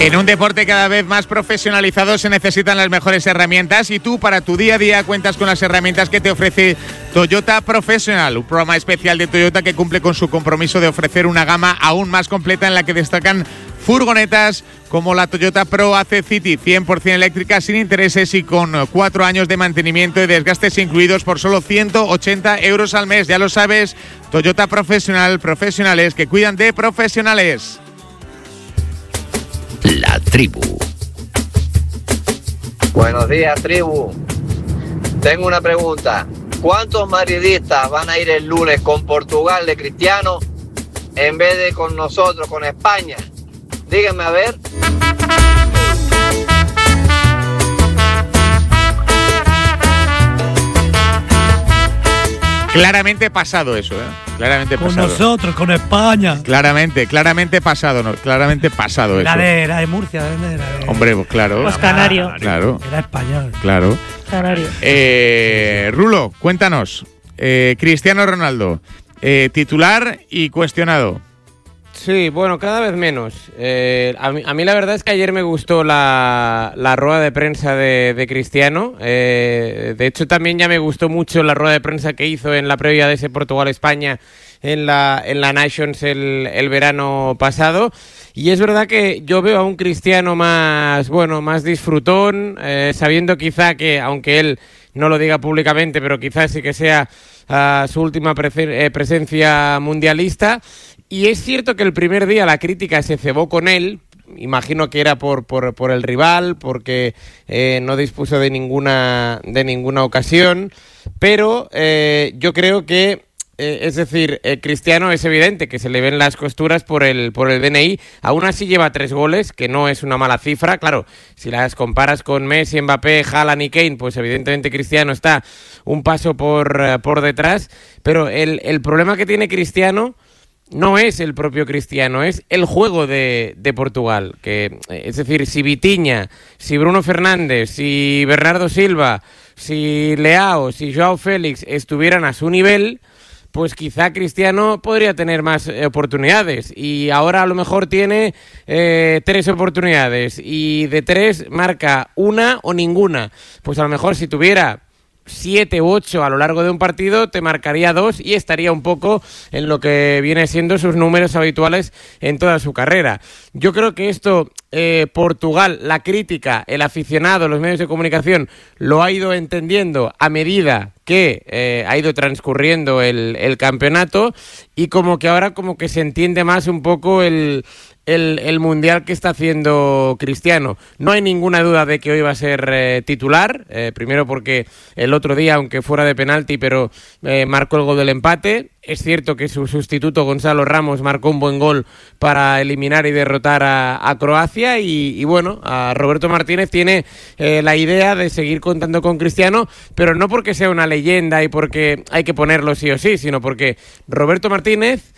En un deporte cada vez más profesionalizado se necesitan las mejores herramientas y tú para tu día a día cuentas con las herramientas que te ofrece Toyota Professional, un programa especial de Toyota que cumple con su compromiso de ofrecer una gama aún más completa en la que destacan furgonetas como la Toyota Pro AC City, 100% eléctrica, sin intereses y con 4 años de mantenimiento y desgastes incluidos por solo 180 euros al mes. Ya lo sabes, Toyota Professional, profesionales que cuidan de profesionales. La tribu. Buenos días, tribu. Tengo una pregunta. ¿Cuántos madridistas van a ir el lunes con Portugal de Cristiano en vez de con nosotros, con España? Díganme a ver. Claramente pasado eso, Claramente con pasado. Con nosotros, con España. Claramente pasado, ¿no? Claramente pasado eso. Era de Murcia, ¿dónde era? Hombre, pues claro. Pues canario. Claro. Era español. Claro. Canario. Rulo, cuéntanos. Cristiano Ronaldo, titular y cuestionado. Sí, bueno, cada vez menos. A mí la verdad es que ayer me gustó la rueda de prensa de Cristiano. De hecho, también ya me gustó mucho la rueda de prensa que hizo en la previa de ese Portugal-España en la Nations el verano pasado. Y es verdad que yo veo a un Cristiano más disfrutón, sabiendo quizá que, aunque él no lo diga públicamente, pero quizás sí que sea su última presencia mundialista. Y es cierto que el primer día la crítica se cebó con él, imagino que era por el rival, porque no dispuso de ninguna ocasión, pero yo creo que, es decir, Cristiano es evidente que se le ven las costuras por el DNI, aún así lleva 3 goles, que no es una mala cifra, claro, si las comparas con Messi, Mbappé, Haaland y Kane, pues evidentemente Cristiano está un paso por detrás, pero el problema que tiene Cristiano no es el propio Cristiano, es el juego de Portugal. Que, es decir, si Vitinha, si Bruno Fernández, si Bernardo Silva, si Leao, si Joao Félix estuvieran a su nivel, pues quizá Cristiano podría tener más oportunidades. Y ahora a lo mejor tiene 3 oportunidades y de 3 marca una o ninguna. Pues a lo mejor si tuviera 7 u 8 a lo largo de un partido, te marcaría 2 y estaría un poco en lo que viene siendo sus números habituales en toda su carrera. Yo creo que esto, Portugal, la crítica, el aficionado, los medios de comunicación, lo ha ido entendiendo a medida que ha ido transcurriendo el campeonato, y como que ahora como que se entiende más un poco el mundial que está haciendo Cristiano. No hay ninguna duda de que hoy va a ser titular, primero porque el otro día, aunque fuera de penalti, pero marcó el gol del empate. Es cierto que su sustituto Gonzalo Ramos marcó un buen gol para eliminar y derrotar a Croacia, y bueno, a Roberto Martínez tiene la idea de seguir contando con Cristiano, pero no porque sea una leyenda y porque hay que ponerlo sí o sí, sino porque Roberto Martínez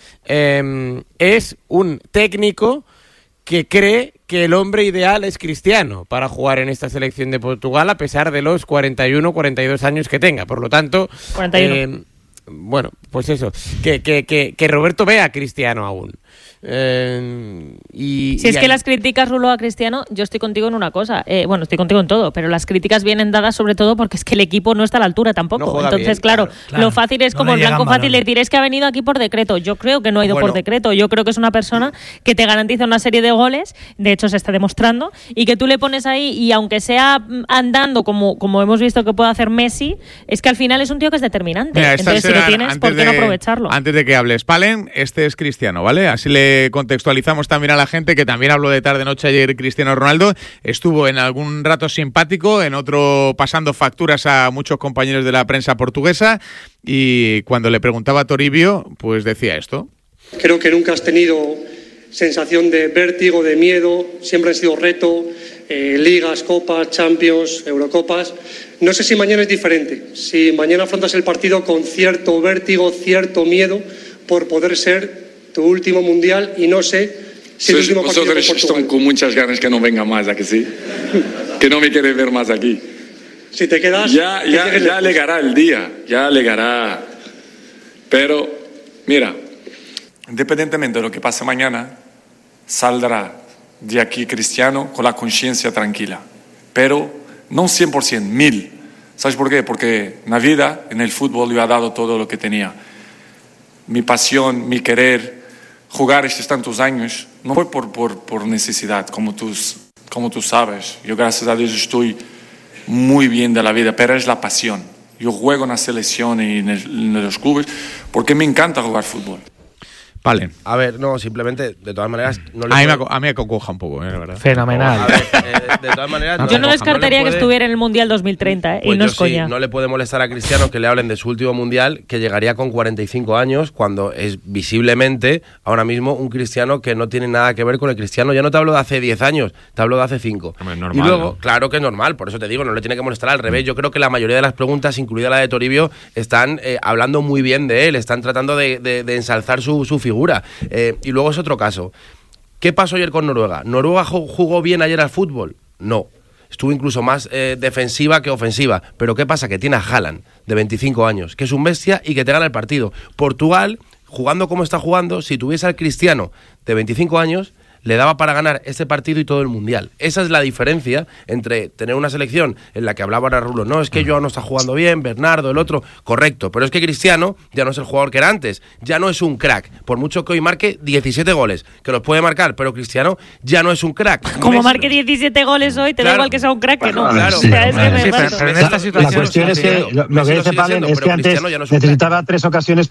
es un técnico que cree que el hombre ideal es Cristiano para jugar en esta selección de Portugal, a pesar de los 41, 42 años que tenga. Por lo tanto, 41. Bueno, pues eso, que Roberto vea a Cristiano aún. Si es que las críticas, Rulo, a Cristiano, yo estoy contigo en una cosa, estoy contigo en todo, pero las críticas vienen dadas sobre todo porque es que el equipo no está a la altura tampoco. No entonces, bien, claro, lo fácil es como el blanco fácil decir, es que ha venido aquí por decreto. Yo creo que no ha ido por decreto, yo creo que es una persona que te garantiza una serie de goles, de hecho se está demostrando, y que tú le pones ahí, y aunque sea andando como hemos visto que puede hacer Messi, es que al final es un tío que es determinante. Mira, entonces, si lo tienes, ¿por qué no aprovecharlo? Antes de que hables, Palen, este es Cristiano, ¿vale? Así le contextualizamos también a la gente, que también habló de tarde-noche ayer Cristiano Ronaldo. Estuvo en algún rato simpático, en otro pasando facturas a muchos compañeros de la prensa portuguesa, y cuando le preguntaba a Toribio, pues decía esto. Creo que nunca has tenido sensación de vértigo, de miedo, siempre han sido reto, ligas, copas, Champions, Eurocopas. No sé si mañana es diferente, si mañana afrontas el partido con cierto vértigo, cierto miedo por poder ser tu último mundial, y no sé si el último partido con Portugal. Están con muchas ganas que no venga más, ¿a que sí? Que no me quiere ver más aquí. Si te quedas... Ya llegará el día, ya llegará. Pero, mira, independientemente de lo que pase mañana, saldrá de aquí Cristiano con la conciencia tranquila, pero no 100%, 1000%. ¿Sabes por qué? Porque en la vida, en el fútbol, yo he dado todo lo que tenía. Mi pasión, mi querer, jugar estos tantos años, no fue por necesidad, como tú sabes. Yo, gracias a Dios, estoy muy bien de la vida, pero es la pasión. Yo juego en la selección y en los clubes porque me encanta jugar fútbol. Vale. A ver, no, simplemente, de todas maneras... No le a mí me concoja un poco, la verdad. Fenomenal. A ver, de todas maneras... Yo no descartaría que estuviera en el Mundial 2030, pues y no es coña. Sí, no le puede molestar a Cristiano que le hablen de su último Mundial, que llegaría con 45 años, cuando es visiblemente, ahora mismo, un Cristiano que no tiene nada que ver con el Cristiano. Ya no te hablo de hace 10 años, te hablo de hace 5. Hombre, normal, y luego, ¿no? claro que es normal, por eso te digo, no le tiene que molestar, al revés. Yo creo que la mayoría de las preguntas, incluida la de Toribio, están hablando muy bien de él, están tratando de ensalzar su figura. Y luego es otro caso. ¿Qué pasó ayer con Noruega? ¿Noruega jugó bien ayer al fútbol? No. Estuvo incluso más defensiva que ofensiva. Pero ¿qué pasa? Que tiene a Haaland, de 25 años, que es un bestia y que te gana el partido. Portugal, jugando como está jugando, si tuviese al Cristiano de 25 años, le daba para ganar este partido y todo el Mundial. Esa es la diferencia entre tener una selección en la que hablaba ahora Rulo, no, es que Joao no está jugando bien, Bernardo, el otro, correcto, pero es que Cristiano ya no es el jugador que era antes, ya no es un crack, por mucho que hoy marque 17 goles, que los puede marcar, pero Cristiano ya no es un crack. Como marque 17 goles hoy, te da igual que sea un crack que no. Claro, o sea, es que me parto. pero en esta situación... La cuestión es que lo que dice Palen es que antes necesitaba 3 ocasiones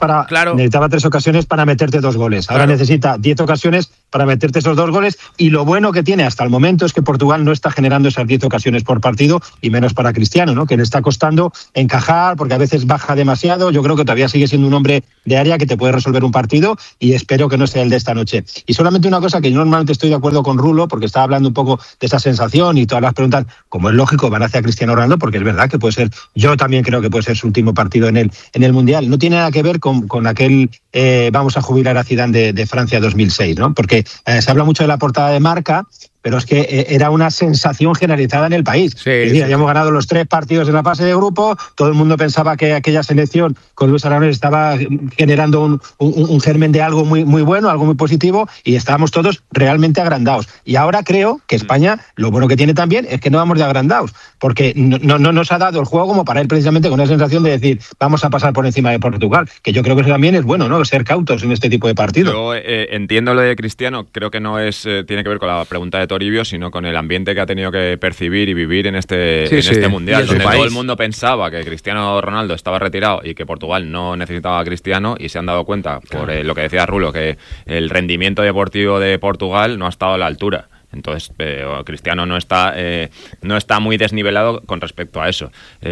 para meterte 2 goles. Ahora necesita 10 ocasiones para meterte esos 2 goles, y lo bueno que tiene hasta el momento es que Portugal no está generando esas 10 ocasiones por partido, y menos para Cristiano, ¿no? Que le está costando encajar porque a veces baja demasiado. Yo creo que todavía sigue siendo un hombre de área que te puede resolver un partido, y espero que no sea el de esta noche. Y solamente una cosa que yo normalmente estoy de acuerdo con Rulo, porque estaba hablando un poco de esa sensación y todas las preguntas, como es lógico, van hacia Cristiano Ronaldo, porque es verdad que puede ser, yo también creo que puede ser su último partido en el Mundial. No tiene nada que ver con aquel vamos a jubilar a Zidane de Francia 2006, ¿no? Porque se habla mucho de la portada de Marca, pero es que era una sensación generalizada en el país. Sí, es decir, habíamos ganado los 3 partidos en la fase de grupo, todo el mundo pensaba que aquella selección con Luis Aragonés estaba generando un germen de algo muy, muy bueno, algo muy positivo, y estábamos todos realmente agrandados. Y ahora creo que España, lo bueno que tiene también es que no vamos de agrandados, porque no nos ha dado el juego como para ir precisamente con una sensación de decir, vamos a pasar por encima de Portugal, que yo creo que eso también es bueno, ¿no? Ser cautos en este tipo de partidos. Yo entiendo lo de Cristiano, creo que no tiene que ver con la pregunta de Toribio, sino con el ambiente que ha tenido que percibir y vivir en este Mundial, donde todo el mundo pensaba que Cristiano Ronaldo estaba retirado y que Portugal no necesitaba a Cristiano, y se han dado cuenta, por lo que decía Rulo, que el rendimiento deportivo de Portugal no ha estado a la altura. Entonces, Cristiano no está muy desnivelado con respecto a eso.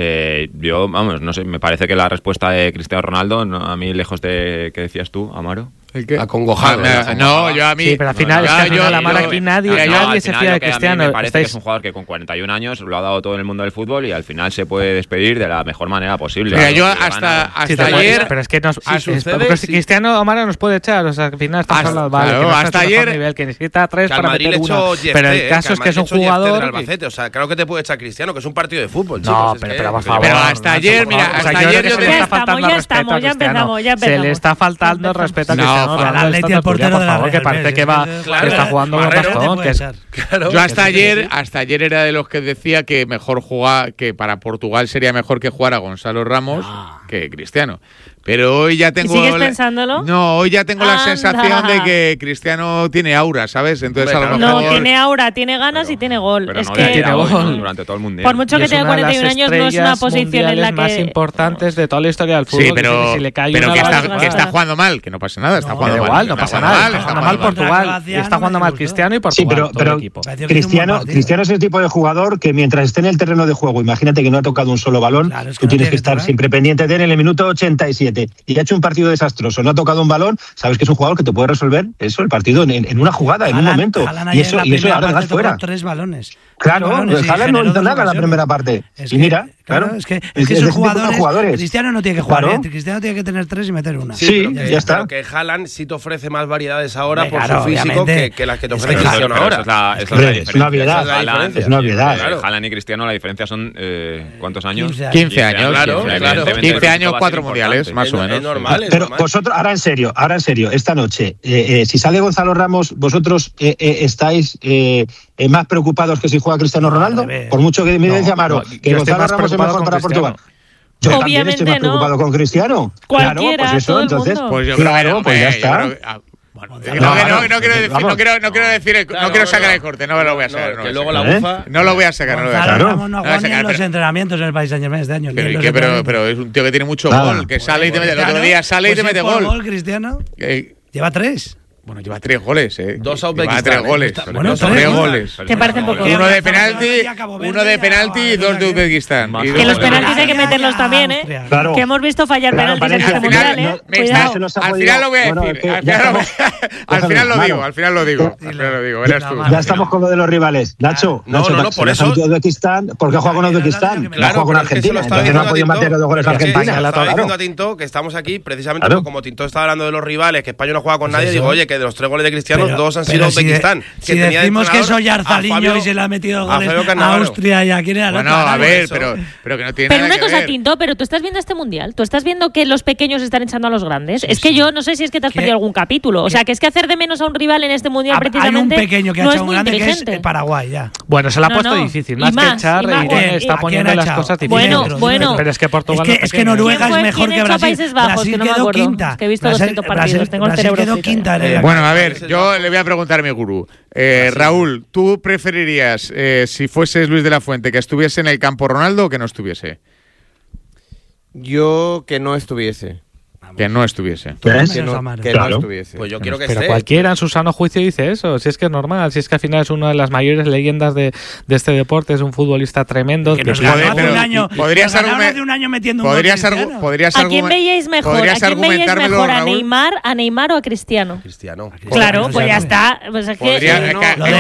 Yo, vamos, no sé, me parece que la respuesta de Cristiano Ronaldo, a mí, lejos de que decías tú, Amaro. ¿El qué? Acongojado. No, yo a mí... Sí, pero al final, aquí nadie se fía de Cristiano. A mí me parece que es un jugador que con 41 años lo ha dado todo en el mundo del fútbol, y al final se puede despedir de la mejor manera posible. Mira, yo hasta ayer... Pero es que Cristiano Amaro nos puede echar, o sea, al final estamos hablando, vale, que no hasta ayer nivel, que necesita 3 para meter 1. Pero el caso es que es un jugador... Albacete, o sea, claro que te puede echar Cristiano, que es un partido de fútbol, no, chicos. Pero por favor. Pero hasta ayer, mira, hasta ayer yo ya empezamos. Se le está faltando el respeto a Cristiano Ronaldo. portero por favor, que parece que está jugando con bastón. Yo hasta ayer era de los que decía que mejor jugar, que para Portugal sería mejor que jugara Gonzalo Ramos que Cristiano. Pero hoy ya tengo... ¿Sigues pensándolo? No, hoy ya tengo la sensación de que Cristiano tiene aura, ¿sabes? Entonces, a lo mejor... No, tiene aura, tiene ganas y tiene gol. Pero es no que tiene gol durante todo el Mundial. Por mucho que tenga 41 años, no es una posición en la que... más importantes de toda la historia del fútbol. Sí, pero, si le cae pero una que está jugando mal, que no pasa nada, está jugando mal. Igual, no pasa nada. Está jugando mal Portugal, está jugando mal Cristiano y Portugal, todo el equipo. Cristiano es el tipo de jugador que mientras esté en el terreno de juego, imagínate que no ha tocado un solo balón, tú tienes que estar siempre pendiente de él en el minuto 87, y ha hecho un partido desastroso, no ha tocado un balón, sabes que es un jugador que te puede resolver eso, el partido en una jugada, en un momento, y eso ahora dejas fuera. 3 balones. Claro, Haaland no hizo nada en la primera parte. Y mira, claro, es que esos jugadores, Cristiano no tiene que jugar, Cristiano tiene que tener 3 y meter una. Sí, ya está. Pero que Haaland sí te ofrece más variedades ahora por su físico que las que te ofrece Cristiano ahora. Es una obviedad. Es una obviedad. Haaland y Cristiano, la diferencia son ¿cuántos años? 15 años. Claro. 15 años, 4 mundiales. más o menos. Es normal, pero vosotros, ahora en serio, esta noche, si sale Gonzalo Ramos, ¿vosotros estáis más preocupados que si juega Cristiano Ronaldo? Por mucho que me dice Amaro, que Gonzalo Ramos es mejor para Portugal. Yo también estoy más preocupado con Cristiano. Cualquiera, claro, pues eso, todo el entonces, mundo. Pues yo claro, pues ya está. No quiero sacar el corte, no lo voy a sacar. Que luego la bufa. No lo voy a sacar, No juega ni en los entrenamientos en el Paris Saint-Germain este año. Pero es un tío que tiene mucho gol, que sale y te mete. El otro día sale y te mete gol. Cristiano lleva 3. Bueno, lleva 3 goles, 2 a Uzbekistán. Lleva 3 goles. Bueno, 3 goles. ¿Te parece un poco? Uno de penalti y 2 de Uzbekistán. Que los penaltis hay que meterlos también, ¿eh? Claro. Que hemos visto fallar penaltis en este mundial, ¿eh? Cuidado. Al final lo voy a decir. Al final lo digo. Verás tú. Ya estamos con lo de los rivales. Nacho, por eso. ¿Por qué juega con Uzbekistán? Claro, juega con Argentina. Entonces no ha podido meter 2 goles a Argentina. Estaba diciendo a Tinto que estamos aquí precisamente como Tinto estaba hablando de los rivales, que España no juega con nadie. Digo, oye, que de los 3 goles de Cristiano, 2 han sido Uzbekistán. Si decimos que soy Arzaliño y se le ha metido goles a Austria y a quién era. Bueno, a ver, pero que no tiene pero nada una cosa, que ver. Tinto, pero tú estás viendo este mundial, tú estás viendo que los pequeños están echando a los grandes. Es que yo no sé si es que te has perdido algún capítulo. O sea, que es que hacer de menos a un rival en este mundial precisamente. Hay un pequeño que ha no echado es un grande que es Paraguay, ya. Bueno, se la ha puesto difícil. Más que echar, está poniendo las cosas difíciles. Bueno. Pero es que Portugal es que Noruega es mejor que Brasil. Países Bajos, que no me acuerdo. Quinta. Que he visto 200 partidos, tengo el cerebro. Quedó quinta. Bueno, a ver, yo le voy a preguntar a mi gurú. Raúl, ¿tú preferirías, si fueses Luis de la Fuente, que estuviese en el campo Ronaldo o que no estuviese? Yo que no estuviese. Que no estuviese. Que no estuviese. Pues yo quiero que pero esté. Cualquiera en su sano juicio dice eso. Si es que es normal, si es que al final es una de las mayores leyendas de este deporte, es un futbolista tremendo. Que nos ganó hace un año. Podrías metiendo un gol. ¿A quién veíais mejor? ¿A quién veíais mejor? ¿A Neymar o a Cristiano? Cristiano. Claro, pues ya está. Pues es que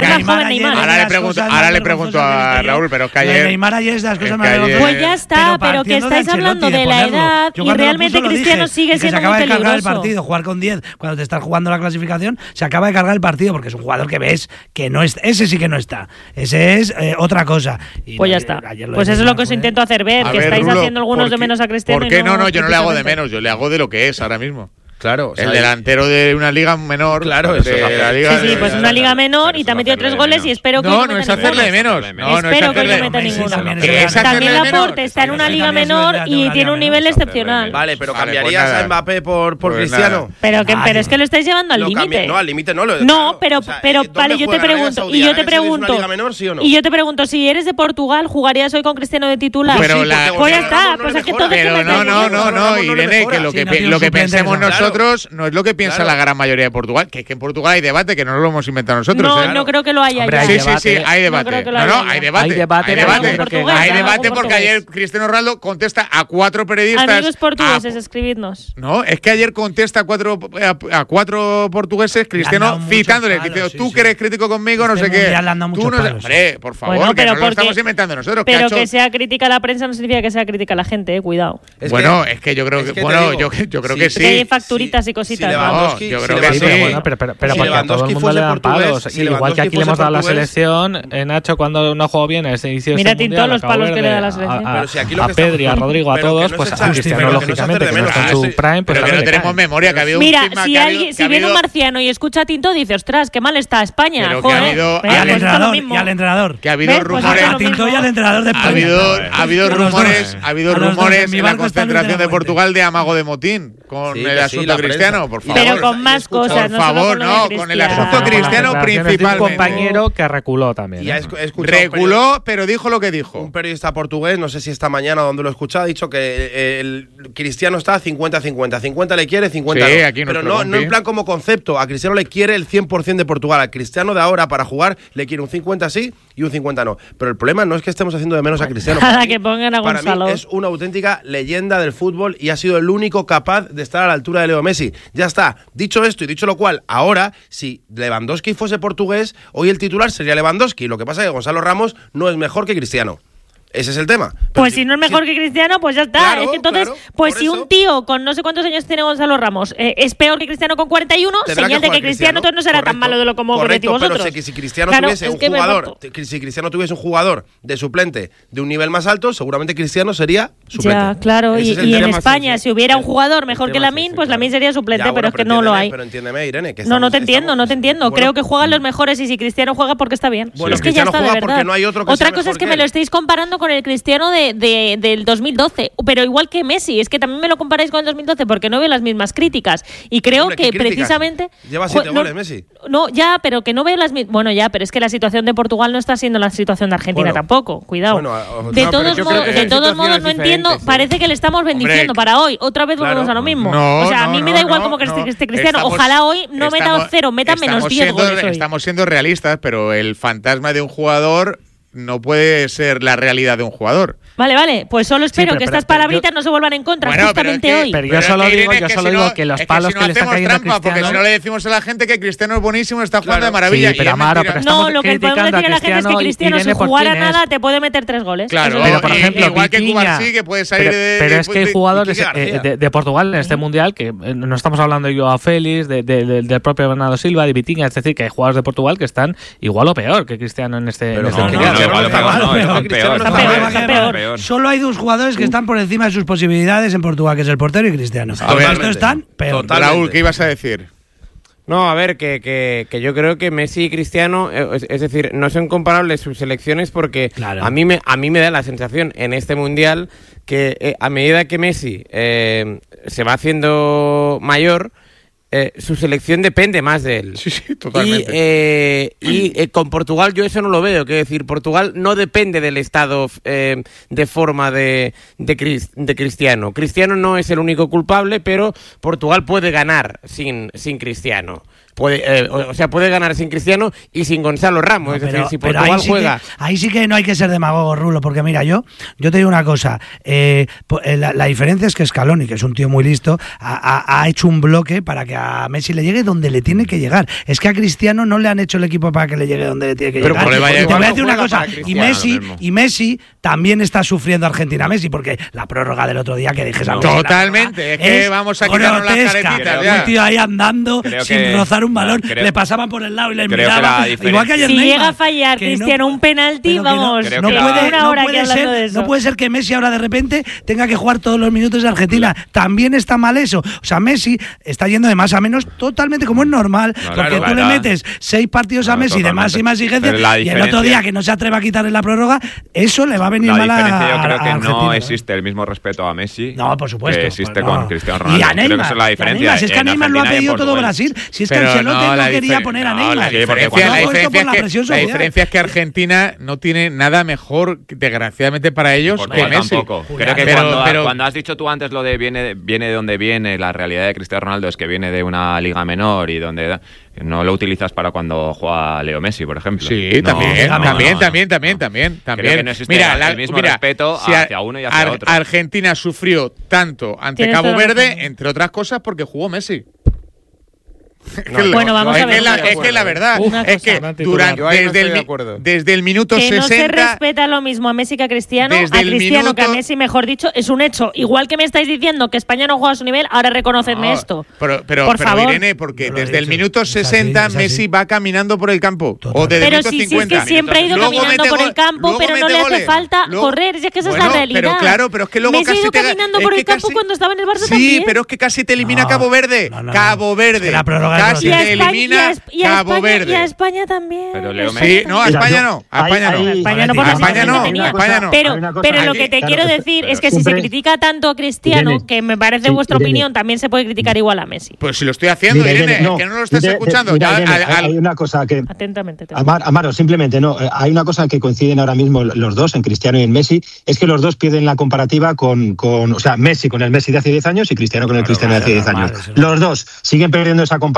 ahora le pregunto a Raúl, pero que ayer. Neymar ayer es de las cosas más pues ya está, pero que estáis hablando de la edad y realmente Cristiano sigue siendo muy peligroso. Se acaba de cargar el partido, jugar con 10 cuando te estás jugando la clasificación, se acaba de cargar el partido porque es un jugador que ves que no es, ese sí que no está, ese es otra cosa. Y pues ya está. Pues eso es lo que os intento hacer ver, que estáis haciendo algunos de menos a Cristiano. ¿Por qué no? Yo no le hago de menos, yo le hago de lo que es ahora mismo. Claro, el delantero de una liga menor. Claro, eso de la liga, sí, pues una liga menor y te ha metido 3 goles y espero que no es hacerle de menos. Espero que no meta ninguno. También Laporte está en una liga menor y tiene un nivel excepcional. Vale, pero ¿cambiarías a Mbappé por Cristiano? Pero es que lo estáis llevando al límite. No, al límite no. No, pero vale, yo te pregunto. Y yo te pregunto, si eres de Portugal, ¿jugarías hoy con Cristiano de titular? Pues ya está, pues es que todo se mete. No, Irene, que lo que pensemos nosotros no es lo que piensa la gran mayoría de Portugal, que es que en Portugal hay debate, que no lo hemos inventado nosotros. No creo que lo haya. Sí, hay debate. Hay debate porque ayer Cristiano Ronaldo contesta a 4 periodistas. Amigos portugueses, escribidnos. No, es que ayer contesta a 4 portugueses Cristiano citándole, diciendo, tú que eres crítico conmigo, no sé qué. Tú no sé, hombre, por favor, que no lo estamos inventando nosotros. Pero que sea crítica la prensa no significa que sea crítica la gente, cuidado. Bueno, es que yo creo que yo creo que sí. Facturitas y cositas. Yo creo que sí. Pero porque a todo el mundo le dan palos. Igual que aquí le hemos dado la selección, Nacho cuando no jugó bien ese inicio de mira, Tinto, los palos que le da la selección. A Pedri, a Rodrigo, a todos, pues a Cristiano, lógicamente, que no está en su prime. Pero que no tenemos memoria, que ha habido un mira, si viene un marciano y escucha a Tinto, dice, ostras, qué mal está España. Y al entrenador. Que ha habido rumores. A Tinto y al entrenador de España. Ha habido rumores en la concentración de Portugal de amago de motín con el asunto Cristiano, por favor. Pero con más cosas, por favor, no, con el asunto Cristiano principalmente. Un compañero que reculó también. Reculó, pero dijo lo que dijo. Un periodista portugués, no sé si esta mañana o donde lo he escuchado, ha dicho que el Cristiano está 50-50. 50 le quiere, 50 sí, no. Aquí pero no en plan como concepto. A Cristiano le quiere el 100% de Portugal. Al Cristiano de ahora para jugar le quiere un 50 sí y un 50 no. Pero el problema no es que estemos haciendo de menos a Cristiano. Para que pongan a Gonzalo. Para mí es una auténtica leyenda del fútbol y ha sido el único capaz de estar a la altura de Leo Messi. Ya está. Dicho esto y dicho lo cual, ahora, si Lewandowski fuese portugués, hoy el titular sería Lewandowski. Lo que pasa es que Gonzalo Ramos no es mejor que Cristiano. Ese es el tema. Pues si no es mejor que Cristiano, pues ya está. Claro, es que entonces, pues si un tío con no sé cuántos años tiene Gonzalo Ramos es peor que Cristiano con 41, señal de que Cristiano entonces no será tan malo de lo como decís vosotros. Pero si Cristiano tuviese un jugador de suplente de un nivel más alto, seguramente Cristiano sería suplente. Ya, claro. Y en España, si hubiera un jugador mejor que Lamine, pues Lamine sería suplente, pero es que no lo hay. Pero entiéndeme, Irene, que no te entiendo. Creo que juegan los mejores y si Cristiano juega porque está bien. Bueno, es que ya está, de verdad. No hay otro que Otra cosa es que me lo estéis comparando con el Cristiano del 2012, pero igual que Messi, es que también me lo comparáis con el 2012 porque no veo las mismas críticas y creo que precisamente lleva 7 goles Messi. No, ya, pero que no veo las mismas. Bueno, ya, pero es que la situación de Portugal no está siendo la situación de Argentina tampoco. Cuidado. De todos modos no entiendo, parece que le estamos bendiciendo para hoy. Otra vez volvemos a lo mismo. O sea, a mí me da igual como que esté Cristiano. Ojalá hoy no meta 0, meta menos 10 goles. Estamos siendo realistas, pero el fantasma de un jugador no puede ser la realidad de un jugador. Vale, pues solo espero que estas palabritas no se vuelvan en contra justamente hoy. Pero yo solo digo que los palos que le están cayendo a Cristiano... Porque si no le decimos a la gente que Cristiano es buenísimo, está jugando de maravilla. Sí, pero Amaro, no, lo que podemos decir a la gente es que Cristiano sin jugar a nada te puede meter 3 goles. Claro, pero por ejemplo, igual que Cubarsí, que puede salir pero es que hay jugadores de Portugal en este Mundial, que no estamos hablando de Joao Félix, del propio Bernardo Silva, de Vitinha, es decir, que hay jugadores de Portugal que están igual o peor que Cristiano en este Mundial. Peor. Solo hay 2 jugadores que están por encima de sus posibilidades en Portugal, que es el portero y Cristiano. Estos están peor. Raúl, ¿qué ibas a decir? No, a ver, que yo creo que Messi y Cristiano, es decir, no son comparables sus selecciones porque a mí me da la sensación en este Mundial que a medida que Messi se va haciendo mayor, su selección depende más de él. Sí, totalmente. Y con Portugal yo eso no lo veo. Quiero decir, Portugal no depende del estado de forma de Cristiano. Cristiano no es el único culpable, pero Portugal puede ganar sin Cristiano. Puede ganar sin Cristiano y sin Gonzalo Ramos. Es decir, si Portugal juega... Ahí sí que no hay que ser demagogo, Rulo, porque mira, yo te digo una cosa. La diferencia es que Scaloni, que es un tío muy listo, ha hecho un bloque para que a Messi le llegue donde le tiene que llegar. Es que a Cristiano no le han hecho el equipo para que le llegue donde le tiene que llegar. Te voy a decir una cosa. Y Messi también está sufriendo Argentina Messi, porque la prórroga del otro día que dije... Totalmente. Es que vamos a quitarnos las caretitas. Un tío ahí andando sin rozar un balón, le pasaban por el lado y le miraban. Igual que ayer si Neymar, llega a fallar Cristiano un penalti, vamos, no puede ser que Messi ahora de repente tenga que jugar todos los minutos de Argentina. También está mal eso. O sea, Messi está yendo de más a menos totalmente como es normal, porque tú le metes 6 partidos a Messi de máxima exigencia y el otro día que no se atreva a quitarle la prórroga, eso le va a venir mal a Argentina. Yo creo que no existe el mismo respeto a Messi que existe con Cristiano Ronaldo. Y a Neymar. Creo que esa es la diferencia. Si es que a Neymar lo ha pedido todo Brasil. Si es que Ancelotti no quería poner a Neymar. La diferencia es que Argentina no tiene nada mejor, desgraciadamente para ellos, que Messi. Tampoco. Creo que cuando has dicho tú antes lo de viene de donde viene, la realidad de Cristiano Ronaldo es que viene de una liga menor y donde no lo utilizas para cuando juega Leo Messi, por ejemplo. Sí, también. Creo que no existe el mismo respeto hacia uno y hacia otro. Argentina sufrió tanto ante Cabo Verde, entre otras cosas, porque jugó Messi. Bueno, vamos a ver. Es que la verdad es que desde el minuto 60 no se respeta lo mismo a Messi que a Cristiano, que a Messi, mejor dicho, es un hecho. Igual que me estáis diciendo que España no juega a su nivel, ahora reconocedme esto. Por favor. Irene, porque desde el minuto 60 Messi va caminando por el campo. O desde el minuto 50. Pero si es que siempre ha ido caminando por el campo, pero no le hace falta correr, es que esa es la realidad. Pero es que luego Messi ha ido caminando por el campo cuando estaba en el Barça también. Sí, pero es que casi te elimina Cabo Verde. Cabo Verde. Casi te elimina Cabo Verde. Y a España también. Pero Leo Messi. No, a España no. A España no. Pero lo que te quiero decir es que si se critica tanto a Cristiano, que me parece vuestra opinión, también se puede criticar igual a Messi. Pues si lo estoy haciendo, Irene, que no lo estás escuchando. Hay una cosa que... Atentamente. Amaro, simplemente, no. Hay una cosa que coinciden ahora mismo los dos, en Cristiano y en Messi, es que los dos pierden la comparativa o sea, Messi con el Messi de hace 10 años y Cristiano con el Cristiano de hace 10 años. Los dos siguen perdiendo esa comparativa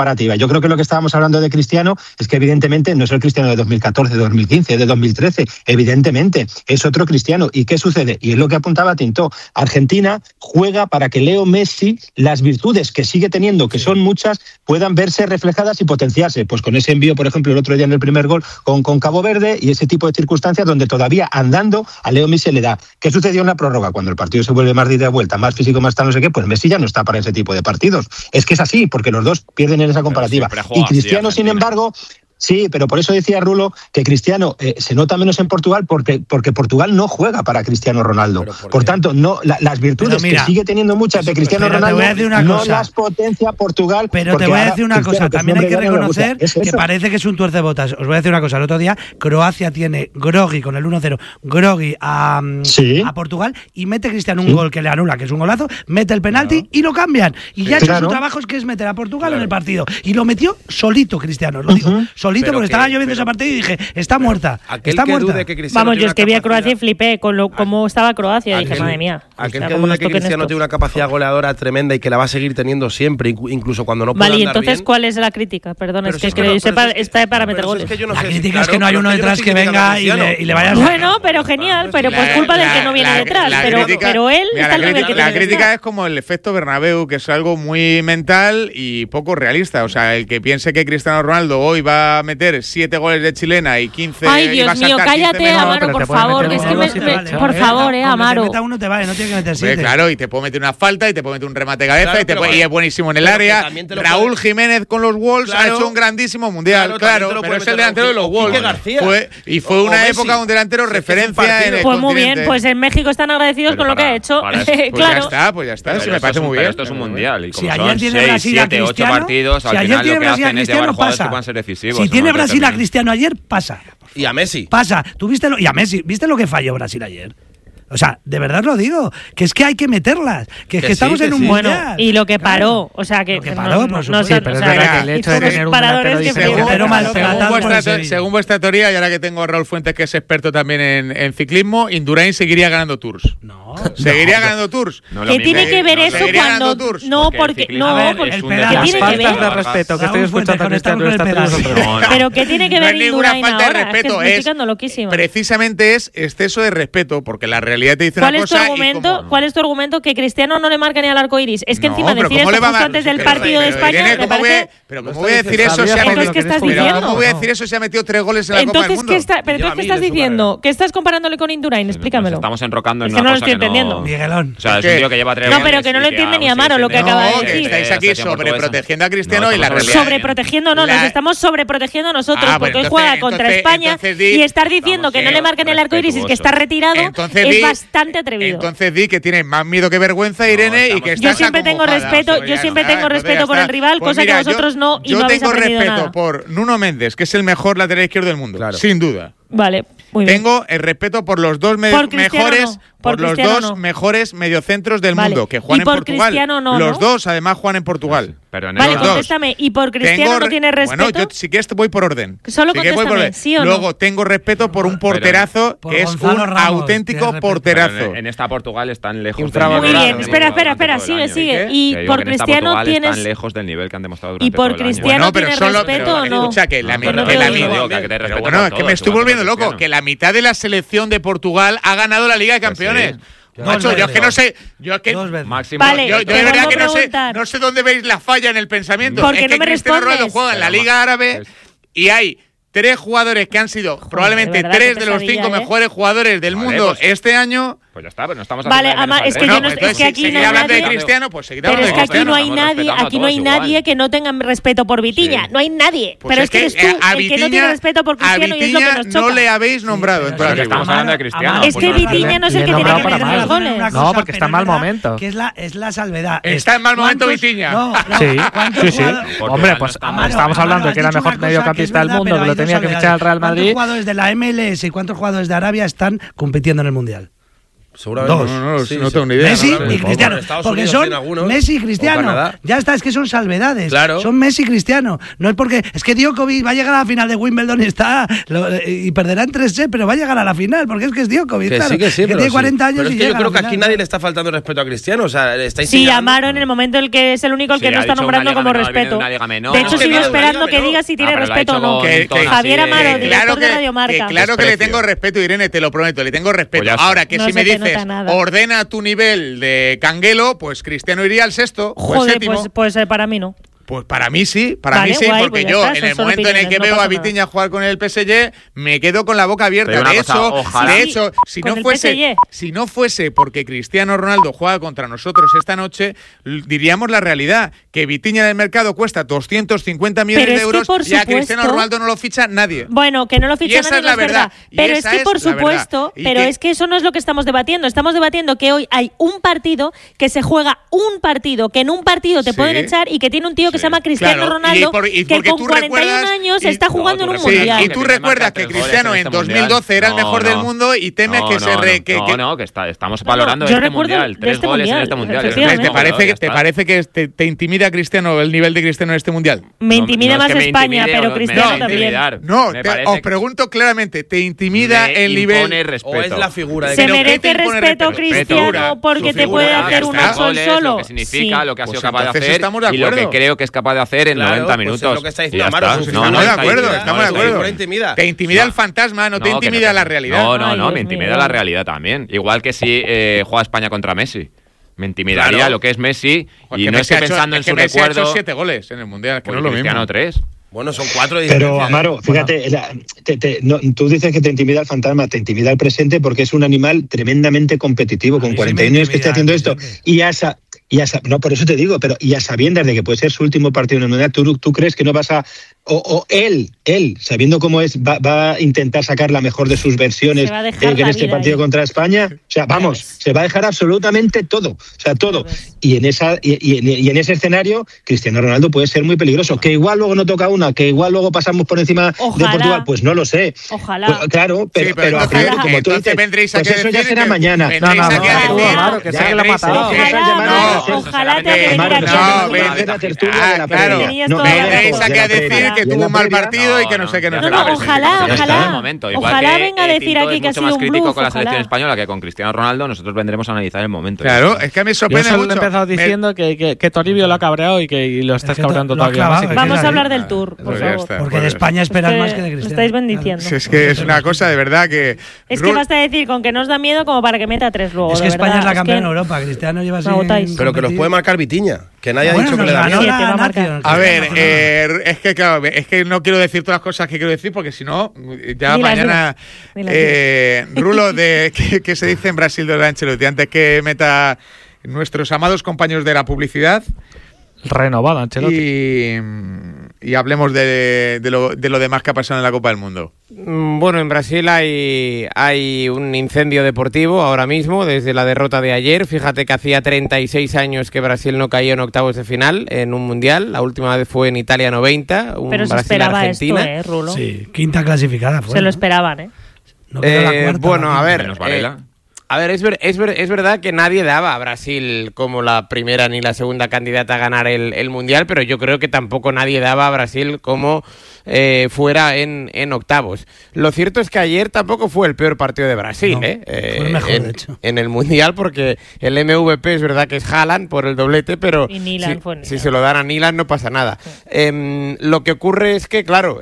comparativa. Yo creo que lo que estábamos hablando de Cristiano es que evidentemente no es el Cristiano de 2014, de 2015, de 2013. Evidentemente es otro Cristiano. ¿Y qué sucede? Y es lo que apuntaba Tintó. Argentina juega para que Leo Messi, las virtudes que sigue teniendo, que son muchas, puedan verse reflejadas y potenciarse. Pues con ese envío, por ejemplo, el otro día en el primer gol con Cabo Verde y ese tipo de circunstancias donde todavía andando a Leo Messi le da. ¿Qué sucedió en la prórroga? Cuando el partido se vuelve más de ida y vuelta, más físico, más tal, no sé qué, pues Messi ya no está para ese tipo de partidos. Es que es así, porque los dos pierden en esa comparativa. Y Cristiano, sin embargo... Sí, pero por eso decía Rulo que Cristiano se nota menos en Portugal porque Portugal no juega para Cristiano Ronaldo. Por tanto, no las virtudes que sigue teniendo muchas de Cristiano Ronaldo no las potencia Portugal. Pero te voy a decir una cosa, también hay que reconocer que parece que es un tuercebotas. Os voy a decir una cosa, el otro día Croacia tiene grogui con el 1-0, grogui a Portugal y mete Cristiano un gol que le anula, que es un golazo, mete el penalti y lo cambian. Y ya ha hecho su trabajo, es que es meter a Portugal en el partido. Y lo metió solito Cristiano, lo digo, solito porque estaba lloviendo esa partida y dije, está muerta, está muerta. Vamos, yo es que vi a Croacia y flipé con cómo estaba Croacia y dije, madre mía. Aquel que dude que Cristiano tiene una capacidad goleadora tremenda y que la va a seguir teniendo siempre, incluso cuando no pueda andar bien. Vale, y entonces, ¿cuál es la crítica? Perdón, es que está para meter goles. La crítica es que no hay uno detrás que venga y le vaya a... Bueno, pero genial, pero por culpa del que no viene detrás. Pero él está al nivel que tiene. La crítica es como el efecto Bernabéu, que es algo muy mental y poco realista. O sea, el que piense que Cristiano Ronaldo hoy va a meter 7 goles de chilena y 15. Ay, Dios mío, cállate, Amaro, por favor. Es que por favor, Amaro. Meta uno te vale, no tiene que meter 7. Claro, y te puede meter una falta y te puede meter un remate de cabeza y es buenísimo en el área. Raúl Jiménez con los Wolves ha hecho un grandísimo mundial, claro, pero es el delantero de los Wolves. Fue una época un delantero referencia en el Pues muy bien, pues en México están agradecidos con lo que ha hecho. Claro. Pues ya está, me parece muy bien. Esto es un mundial y como son 6, 7, 8 partidos, al final lo que hacen es llevar jugadores que puedan ser decisivos. Si tiene Brasil a Cristiano ayer, pasa. Y a Messi. Pasa. Y a Messi. ¿Viste lo que falló Brasil ayer? O sea, de verdad lo digo, que es que hay que meterlas, que es que estamos en un mundial. Bueno, y lo que paró, o sea, que paró, por supuesto. Pero es verdad que el hecho de tener un según vuestra teoría, y ahora que tengo a Raúl Fuentes, que es experto también en ciclismo, Indurain seguiría ganando Tours. Seguiría ganando Tours. ¿Qué tiene que ver eso cuando no? Porque las faltas de respeto que estoy escuchando a Cristiano pero ¿qué tiene que ver Indurain ahora? No es ninguna falta de respeto, precisamente es exceso de respeto, porque la realidad te dice una cosa. ¿Cuál es tu argumento? Que Cristiano no le marca ni al arco iris. Es que encima decir esto justo antes del partido de España me parece. Pero ¿cómo voy a decir eso si ha metido? ¿Qué estás diciendo? ¿Cómo voy a decir eso si ha metido 3 goles en la Copa del Mundo? Pero entonces, ¿qué estás diciendo? ¿Qué estás comparándole con Indurain? Explícamelo. Estamos enrocando en una cosa que no... Miguelón. O sea, es un tío que lleva 3 goles. No, pero que no lo entiende ni Amaro lo que acaba de decir. Estáis aquí sobreprotegiendo a Cristiano y la realidad. Sobreprotegiendo no, nos estamos sobreprotegiendo nosotros porque hoy juega contra España y estar diciendo que no le marcan el arco iris y que está retirado es bastante atrevido. Entonces di que tiene más miedo que vergüenza, Irene, y que está. Yo siempre tengo respeto por el rival, cosa que vosotros no, y no habéis aprendido nada. Yo tengo respeto por Nuno Méndez, que es el mejor lateral izquierdo del mundo, sin duda. Vale, muy bien. Tengo el respeto por los dos mejores mediocentros del mundo, que juegan en Portugal. Los dos, además, juegan en Portugal. Vale, contéstame. ¿Y por Cristiano no tienes respeto? Bueno, yo si quieres voy por orden. Solo contéstame, ¿sí o no? Luego tengo respeto por un porterazo que es un auténtico porterazo. En esta Portugal están lejos. Muy bien, espera, sigue. ¿Y por Cristiano tienes...? Están lejos del nivel que han demostrado durante ¿Y por Cristiano tienes respeto o no? Escucha, que la es que me estoy volviendo loco, que la mitad de la selección de Portugal ha ganado la Liga de Campeones. Macho, yo es que no sé. Yo es que. Vale, yo de verdad que no sé dónde veis la falla en el pensamiento. Porque es que no me Cristiano respondes. Ronaldo juega en la Liga Árabe y hay 3 jugadores que han sido probablemente 3 de los 5 mejores jugadores del mundo este año. Pues ya está, pero no estamos hablando de es que yo no es que aquí no hay nadie de Cristiano, pues seguid hablando de Cristiano. Pero es que aquí no hay nadie que no tenga respeto por Vitinha, no hay nadie. Pero es que eres tú el que no tiene respeto por Cristiano y es lo que nos choca. No le habéis nombrado, entonces estamos hablando de Cristiano. Es que Vitinha no es el que tiene que meter los goles. No, porque está en mal momento. Que es la salvedad. Está en mal momento Vitinha. Sí. Hombre, pues estábamos hablando de que era el mejor mediocampista del mundo, que lo tenía que fichar al Real Madrid. ¿Cuántos jugadores de la MLS y cuántos jugadores de Arabia están compitiendo en el Mundial? Seguramente. No tengo ni idea. Messi y Cristiano. Porque son Messi y Cristiano. Ya está, es que son salvedades. Claro. Son Messi y Cristiano. No es porque. Es que Djokovic va a llegar a la final de Wimbledon y perderá en 3 pero va a llegar a la final, porque es Djokovic. Que claro. sí, que sí. Que tiene 40 años pero y es que llega yo creo que final, aquí nadie le está faltando respeto a Cristiano. O sea, le estáis Sí, Amaro en el momento en el que es el único el que no está nombrando como respeto. De hecho, sigo esperando que diga si tiene respeto o no. Javier Amaro, director de Radio Marca. Claro que le tengo respeto, Irene, te lo prometo, le tengo respeto. Ahora, que si me dices, ordena tu nivel de canguelo, pues Cristiano iría al sexto o al séptimo. Pues para mí no. Pues para mí sí, porque pues yo en el momento en el que veo a Vitinha jugar con el PSG me quedo con la boca abierta. De hecho, si no fuese porque Cristiano Ronaldo juega contra nosotros esta noche, diríamos la realidad, que Vitinha en el mercado cuesta 250 millones de euros y a Cristiano Ronaldo no lo ficha nadie. Bueno, que no lo ficha nadie, es la verdad. Pero es que por supuesto, pero es que eso no es lo que estamos debatiendo. Estamos debatiendo que hoy hay un partido que se juega que en un partido te pueden echar y que tiene un tío que se llama Cristiano Ronaldo, que con 41 años está jugando en un mundial. Y tú recuerdas que Cristiano en 2012 era el mejor del mundo y temes que estamos valorando este mundial. 3 goles en este mundial. ¿Te parece que te intimida Cristiano el nivel de Cristiano en este mundial? Me intimida más España, pero Cristiano también. No, os pregunto claramente, ¿te intimida el nivel? ¿O es la figura de ¿Se merece respeto Cristiano porque te puede hacer un sol solo? Lo que significa, lo que ha sido capaz de hacer y lo que creo que es capaz de hacer en 90 minutos. Pues es lo que está diciendo Amaro. Estamos de acuerdo. Te intimida el fantasma, no te intimida la realidad. No, me intimida la realidad también. Igual que si juega España contra Messi. Me intimidaría lo que es Messi y no estoy pensando en su recuerdo. Messi ha hecho 7 goles en el Mundial, que no es lo mismo. Cristiano 3. Bueno, son 4 de Pero, Amaro, fíjate, tú dices que te intimida el fantasma, te intimida el presente porque es un animal tremendamente competitivo, con 41 años que está haciendo esto. No, por eso te digo, pero y a sabiendas de que puede ser su último partido en el Mundial, ¿tú crees que no vas a... O él, sabiendo cómo es, va a intentar sacar la mejor de sus versiones en este partido contra España? O sea, vamos, se va a dejar absolutamente todo. O sea, todo. Y en ese escenario, Cristiano Ronaldo puede ser muy peligroso. Que igual luego no toca una, que igual luego pasamos por encima de Portugal, pues no lo sé. Ojalá. Pues, claro, pero a priori, como tú dices, pues eso ya será mañana. Claro, que sé que lo ha matado. Ojalá te vendréis aquí a decir que tuvo un mal partido y que no sé qué. Ojalá venga a decir aquí que ha sido un bluff. crítico con la selección española que con Cristiano Ronaldo, nosotros vendremos a analizar el momento. Claro, es que me sorprende mucho. Yo he empezado diciendo que Toribio lo ha cabreado y lo estás cabreando todavía más. Vamos a hablar del Tour, por favor. Porque de España esperas más que de Cristiano. Estáis bendiciendo. Es que es una cosa de verdad que... Es que basta decir con que nos da miedo como para que meta 3 luego. Es que España es la campeona de Europa. Cristiano lleva así... Pero que los puede marcar Vitinha. Que nadie ha dicho que le da miedo. A ver, es que claro, es que no quiero decir todas las cosas que quiero decir porque si no, ya mañana... Rulo, ¿qué se dice en Brasil de Ancelotti? Antes que meta nuestros amados compañeros de la publicidad... Renovada, Ancelotti. Y hablemos de lo demás que ha pasado en la Copa del Mundo. Bueno, en Brasil hay un incendio deportivo ahora mismo, desde la derrota de ayer. Fíjate que hacía 36 años que Brasil no caía en octavos de final en un mundial. La última vez fue en Italia 90, pero se esperaba esto, Rulo. Sí, quinta clasificada fue. Se lo esperaban, No quedó la cuarta, bueno, a ver... A ver, es verdad que nadie daba a Brasil como la primera ni la segunda candidata a ganar el Mundial, pero yo creo que tampoco nadie daba a Brasil como fuera en octavos. Lo cierto es que ayer tampoco fue el peor partido de Brasil, fue el mejor, de hecho. En el Mundial, porque el MVP es verdad que es Haaland por el doblete, pero si se lo dan a Nilan no pasa nada. Sí. Lo que ocurre es que, claro,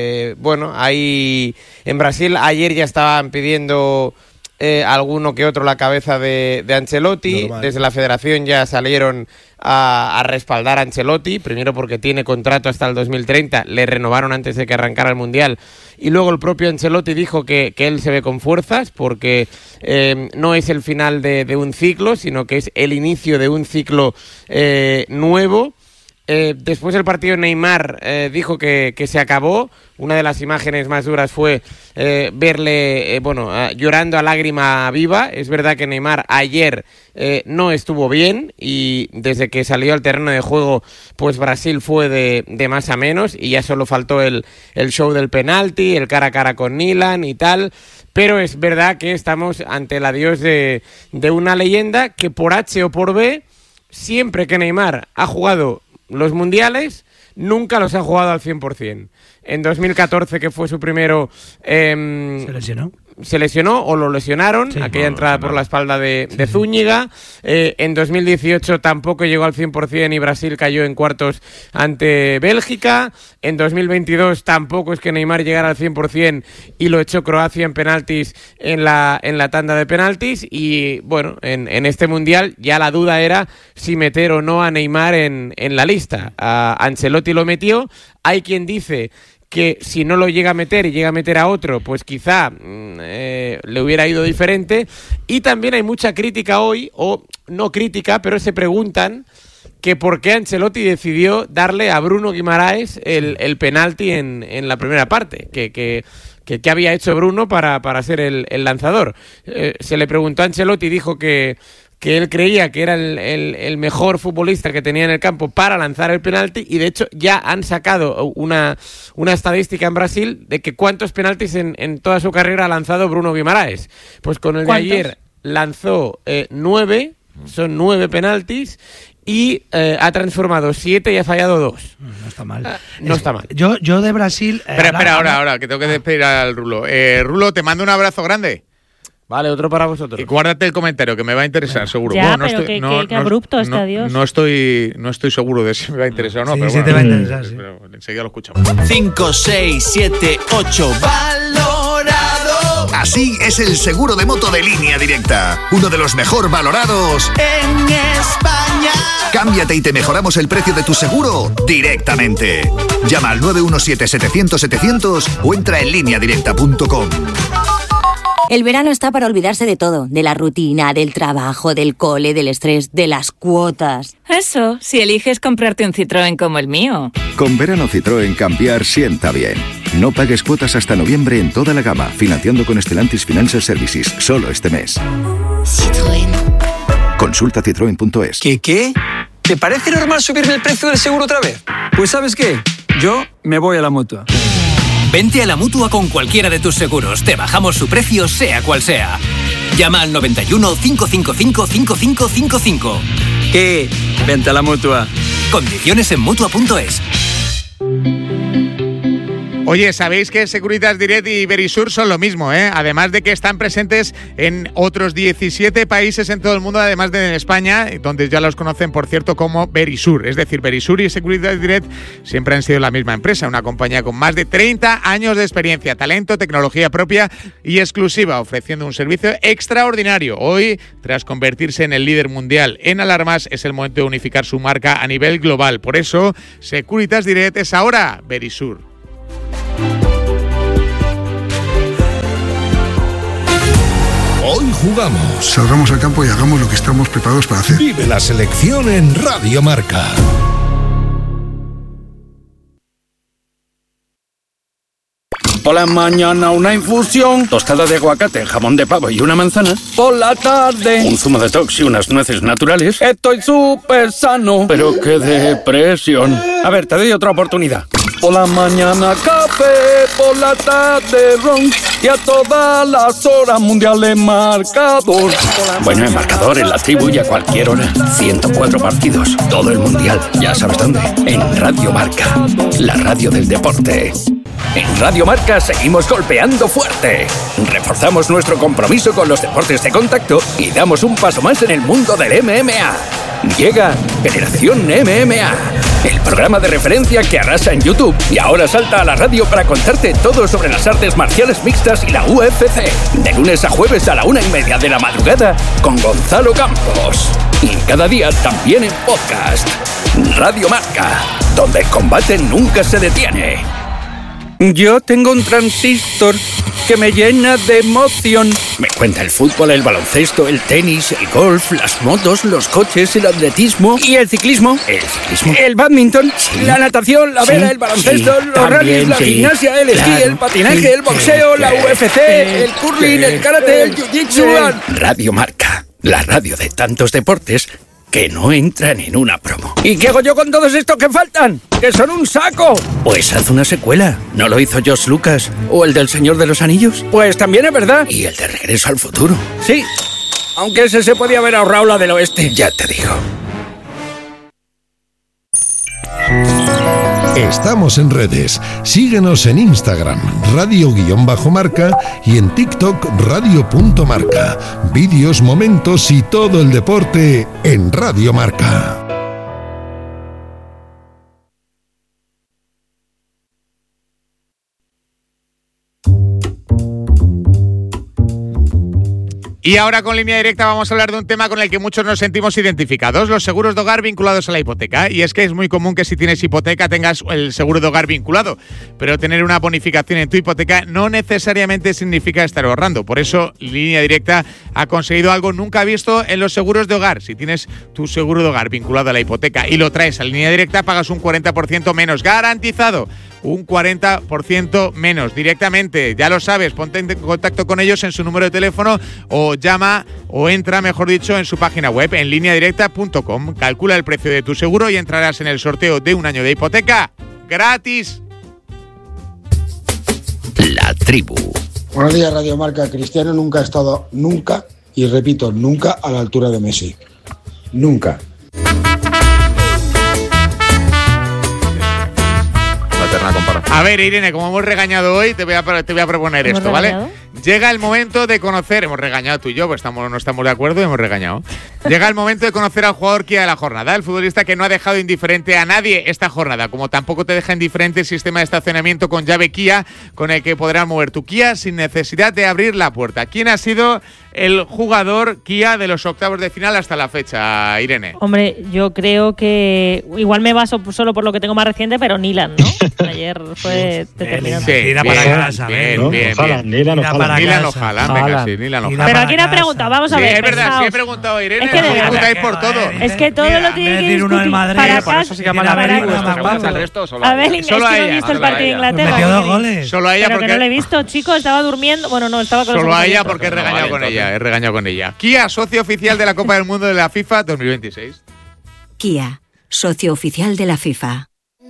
en Brasil ayer ya estaban pidiendo... alguno que otro la cabeza de Ancelotti. Normal. Desde la federación ya salieron a respaldar a Ancelotti, primero porque tiene contrato hasta el 2030, le renovaron antes de que arrancara el Mundial, y luego el propio Ancelotti dijo que él se ve con fuerzas porque no es el final de un ciclo, sino que es el inicio de un ciclo nuevo. Después del partido Neymar dijo que se acabó. Una de las imágenes más duras fue verle llorando a lágrima viva. Es verdad que Neymar ayer no estuvo bien y desde que salió al terreno de juego pues Brasil fue de más a menos y ya solo faltó el show del penalti, el cara a cara con Nilan y tal. Pero es verdad que estamos ante el adiós de una leyenda que por H o por B, siempre que Neymar ha jugado los mundiales, nunca los ha jugado al 100%. En 2014, que fue su primero... ¿Se lesionó o lo lesionaron? Sí, aquella entrada por la espalda de Zúñiga. En 2018 tampoco llegó al 100% y Brasil cayó en cuartos ante Bélgica. En 2022 tampoco es que Neymar llegara al 100% y lo echó Croacia en penaltis en la tanda de penaltis. Y bueno, en este Mundial ya la duda era si meter o no a Neymar en la lista. A Ancelotti lo metió. Hay quien dice que si no lo llega a meter y llega a meter a otro, pues quizá le hubiera ido diferente. Y también hay mucha crítica hoy, o no crítica, pero se preguntan que por qué Ancelotti decidió darle a Bruno Guimaraes el penalti en la primera parte, que había hecho Bruno para ser el lanzador. Se le preguntó a Ancelotti y dijo que él creía que era el mejor futbolista que tenía en el campo para lanzar el penalti, y de hecho ya han sacado una estadística en Brasil de que cuántos penaltis en toda su carrera ha lanzado Bruno Guimaraes. Pues con el de ayer lanzó 9, son 9 penaltis, y ha transformado 7 y ha fallado 2. No está mal. No está mal. Yo de Brasil... Espera, ahora, que tengo que despedir al Rulo. Rulo, te mando un abrazo grande. Vale, otro para vosotros. Y guárdate el comentario, que me va a interesar, seguro. Ya, bueno, pero qué abrupto este adiós. No estoy seguro de si me va a interesar o no, pero sí te va a interesar, sí. Pero enseguida lo escuchamos. 5, 6, 7, 8, valorado. Así es el seguro de moto de Línea Directa. Uno de los mejor valorados en España. Cámbiate y te mejoramos el precio de tu seguro directamente. Llama al 917-700-700 o entra en lineadirecta.com. El verano está para olvidarse de todo, de la rutina, del trabajo, del cole, del estrés, de las cuotas. Eso, si eliges comprarte un Citroën como el mío. Con verano Citroën cambiar sienta bien. No pagues cuotas hasta noviembre en toda la gama, financiando con Stellantis Financial Services, solo este mes. Citroën. Consulta citroen.es. ¿Qué? ¿Te parece normal subirme el precio del seguro otra vez? Pues ¿sabes qué? Yo me voy a la Mutua. Vente a la Mutua con cualquiera de tus seguros. Te bajamos su precio, sea cual sea. Llama al 91 555 5555. ¿Qué? Vente a la Mutua. Condiciones en Mutua.es. Oye, ¿sabéis que Securitas Direct y Verisur son lo mismo, eh? Además de que están presentes en otros 17 países en todo el mundo, además de en España, donde ya los conocen, por cierto, como Verisur. Es decir, Verisur y Securitas Direct siempre han sido la misma empresa, una compañía con más de 30 años de experiencia, talento, tecnología propia y exclusiva, ofreciendo un servicio extraordinario. Hoy, tras convertirse en el líder mundial en alarmas, es el momento de unificar su marca a nivel global. Por eso, Securitas Direct es ahora Verisur. Hoy jugamos. Salgamos al campo y hagamos lo que estamos preparados para hacer. Vive la selección en Radio Marca. Por la mañana una infusión, tostada de aguacate, jamón de pavo y una manzana. Por la tarde un zumo detox y unas nueces naturales. Estoy súper sano, pero qué depresión. A ver, te doy otra oportunidad. Por la mañana café, por la tarde ron y a todas las horas mundiales marcador. Bueno, en marcador, en la tribu y a cualquier hora. 104 partidos, todo el mundial. Ya sabes dónde. En Radio Marca, la radio del deporte. En Radio Marca seguimos golpeando fuerte. Reforzamos nuestro compromiso con los deportes de contacto y damos un paso más en el mundo del MMA. Llega Generación MMA, el programa de referencia que arrasa en YouTube y ahora salta a la radio para contarte todo sobre las artes marciales mixtas y la UFC. De lunes a jueves a la 1:30 de la madrugada con Gonzalo Campos. Y cada día también en podcast. Radio Marca, donde el combate nunca se detiene. Yo tengo un transistor que me llena de emoción. Me cuenta el fútbol, el baloncesto, el tenis, el golf, las motos, los coches, el atletismo y el ciclismo. ¿El ciclismo? El badminton, la natación, la vela, el baloncesto, los rallies, la gimnasia, el esquí, el patinaje, el boxeo, la UFC, el curling, el karate, el jiu-jitsu. Radio Marca, la radio de tantos deportes que no entran en una promo. ¿Y qué hago yo con todos estos que faltan? ¡Que son un saco! Pues haz una secuela. ¿No lo hizo George Lucas? ¿O el del Señor de los Anillos? Pues también es verdad. ¿Y el de Regreso al Futuro? Sí, aunque ese se podía haber ahorrado la del oeste. Ya te digo. Estamos en redes. Síguenos en Instagram, radio_marca, y en TikTok, radio.marca. Vídeos, momentos y todo el deporte en Radio Marca. Y ahora con Línea Directa vamos a hablar de un tema con el que muchos nos sentimos identificados, los seguros de hogar vinculados a la hipoteca. Y es que es muy común que si tienes hipoteca tengas el seguro de hogar vinculado, pero tener una bonificación en tu hipoteca no necesariamente significa estar ahorrando. Por eso Línea Directa ha conseguido algo nunca visto en los seguros de hogar. Si tienes tu seguro de hogar vinculado a la hipoteca y lo traes a Línea Directa, pagas un 40% menos, garantizado. Un 40% menos directamente, ya lo sabes, ponte en contacto con ellos en su número de teléfono o llama o entra, mejor dicho, en su página web en lineadirecta.com. Calcula el precio de tu seguro y entrarás en el sorteo de un año de hipoteca gratis. La tribu. Buenos días, Radio Marca. Cristiano nunca ha estado, nunca, y repito, nunca a la altura de Messi. Nunca. A ver, Irene, como hemos regañado hoy, te voy a proponer esto, ¿vale? Llega el momento de conocer, hemos regañado tú y yo, pues no estamos de acuerdo y hemos regañado. Llega el momento de conocer al jugador Kia de la jornada, el futbolista que no ha dejado indiferente a nadie esta jornada, como tampoco te deja indiferente el sistema de estacionamiento con llave Kia, con el que podrás mover tu Kia sin necesidad de abrir la puerta. ¿Quién ha sido el jugador Kia de los octavos de final hasta la fecha, Irene? Hombre, yo creo que igual me baso solo por lo que tengo más reciente, pero Nilan, ¿no? Ayer fue determinante. Sí, Nilan para casa, bien. Nilan ojalá, venga, sí, Nilan ojalá. Pero aquí no ha preguntado, vamos a ver. Es verdad, sí he preguntado a Irene, me preguntáis por todo. Es que todo lo tiene que discutir para casa. A ver, es que no he visto el partido de Inglaterra. Metió 2 goles. Solo a ella porque no lo he visto, chicos, estaba durmiendo. Bueno, no, estaba con solo a ella porque he regañado con ella. He regañado con ella. Kia, socio oficial de la Copa del Mundo de la FIFA 2026. Kia, socio oficial de la FIFA.